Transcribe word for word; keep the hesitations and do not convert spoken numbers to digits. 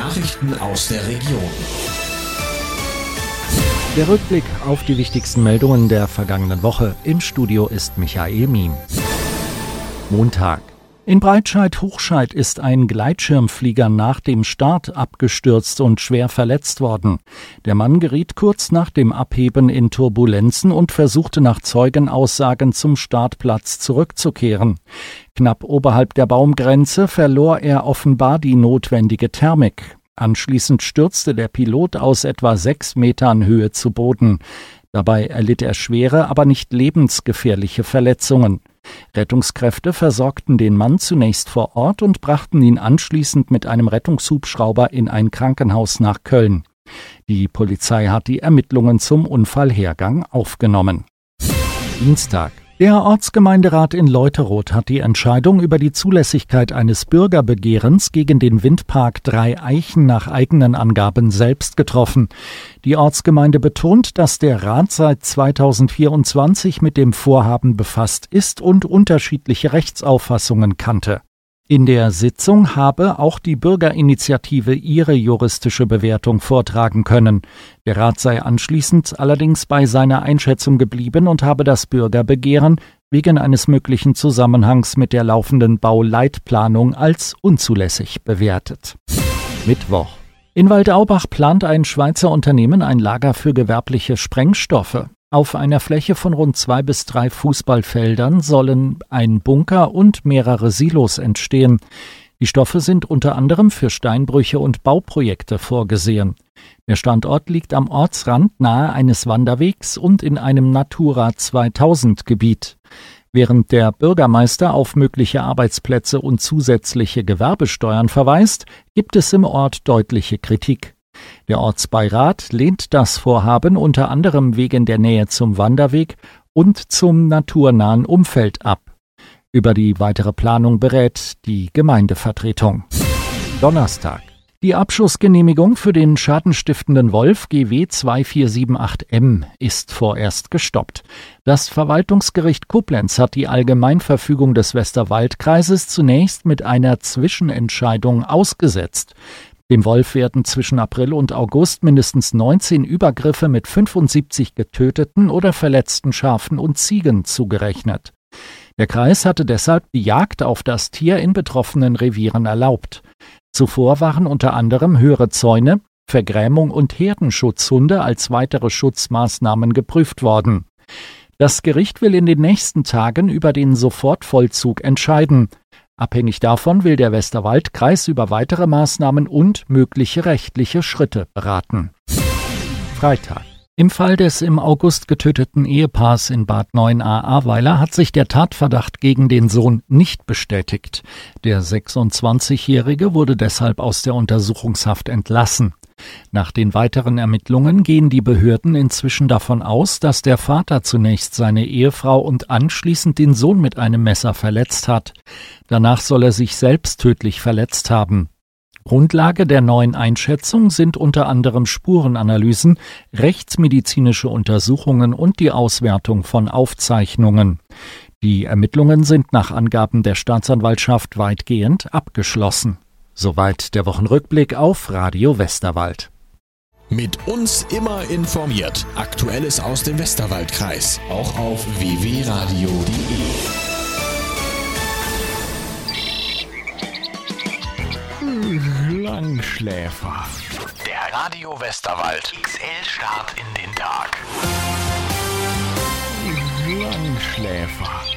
Nachrichten aus der Region. Der Rückblick auf die wichtigsten Meldungen der vergangenen Woche. Im Studio ist Michael Mien. Montag. In Breitscheid-Hochscheid ist ein Gleitschirmflieger nach dem Start abgestürzt und schwer verletzt worden. Der Mann geriet kurz nach dem Abheben in Turbulenzen und versuchte nach Zeugenaussagen zum Startplatz zurückzukehren. Knapp oberhalb der Baumgrenze verlor er offenbar die notwendige Thermik. Anschließend stürzte der Pilot aus etwa sechs Metern Höhe zu Boden. Dabei erlitt er schwere, aber nicht lebensgefährliche Verletzungen. Rettungskräfte versorgten den Mann zunächst vor Ort und brachten ihn anschließend mit einem Rettungshubschrauber in ein Krankenhaus nach Köln. Die Polizei hat die Ermittlungen zum Unfallhergang aufgenommen. Dienstag. Der Ortsgemeinderat in Leuteroth hat die Entscheidung über die Zulässigkeit eines Bürgerbegehrens gegen den Windpark Drei Eichen nach eigenen Angaben selbst getroffen. Die Ortsgemeinde betont, dass der Rat seit zweitausendvierundzwanzig mit dem Vorhaben befasst ist und unterschiedliche Rechtsauffassungen kannte. In der Sitzung habe auch die Bürgerinitiative ihre juristische Bewertung vortragen können. Der Rat sei anschließend allerdings bei seiner Einschätzung geblieben und habe das Bürgerbegehren wegen eines möglichen Zusammenhangs mit der laufenden Bauleitplanung als unzulässig bewertet. Mittwoch. In Waldaubach plant ein Schweizer Unternehmen ein Lager für gewerbliche Sprengstoffe. Auf einer Fläche von rund zwei bis drei Fußballfeldern sollen ein Bunker und mehrere Silos entstehen. Die Stoffe sind unter anderem für Steinbrüche und Bauprojekte vorgesehen. Der Standort liegt am Ortsrand nahe eines Wanderwegs und in einem Natura zweitausend Gebiet. Während der Bürgermeister auf mögliche Arbeitsplätze und zusätzliche Gewerbesteuern verweist, gibt es im Ort deutliche Kritik. Der Ortsbeirat lehnt das Vorhaben unter anderem wegen der Nähe zum Wanderweg und zum naturnahen Umfeld ab. Über die weitere Planung berät die Gemeindevertretung. Donnerstag. Die Abschussgenehmigung für den schadenstiftenden Wolf G W zwei vier sieben acht M ist vorerst gestoppt. Das Verwaltungsgericht Koblenz hat die Allgemeinverfügung des Westerwaldkreises zunächst mit einer Zwischenentscheidung ausgesetzt. Dem Wolf werden zwischen April und August mindestens neunzehn Übergriffe mit fünfundsiebzig getöteten oder verletzten Schafen und Ziegen zugerechnet. Der Kreis hatte deshalb die Jagd auf das Tier in betroffenen Revieren erlaubt. Zuvor waren unter anderem höhere Zäune, Vergrämung und Herdenschutzhunde als weitere Schutzmaßnahmen geprüft worden. Das Gericht will in den nächsten Tagen über den Sofortvollzug entscheiden. Abhängig davon will der Westerwaldkreis über weitere Maßnahmen und mögliche rechtliche Schritte beraten. Freitag. Im Fall des im August getöteten Ehepaars in Bad Neuenahr-Ahrweiler hat sich der Tatverdacht gegen den Sohn nicht bestätigt. Der sechsundzwanzigjährige wurde deshalb aus der Untersuchungshaft entlassen. Nach den weiteren Ermittlungen gehen die Behörden inzwischen davon aus, dass der Vater zunächst seine Ehefrau und anschließend den Sohn mit einem Messer verletzt hat. Danach soll er sich selbst tödlich verletzt haben. Grundlage der neuen Einschätzung sind unter anderem Spurenanalysen, rechtsmedizinische Untersuchungen und die Auswertung von Aufzeichnungen. Die Ermittlungen sind nach Angaben der Staatsanwaltschaft weitgehend abgeschlossen. Soweit der Wochenrückblick auf Radio Westerwald. Mit uns immer informiert. Aktuelles aus dem Westerwaldkreis. Auch auf w w w punkt radio punkt de. Langschläfer. Der Radio Westerwald X L-Start in den Tag. Langschläfer.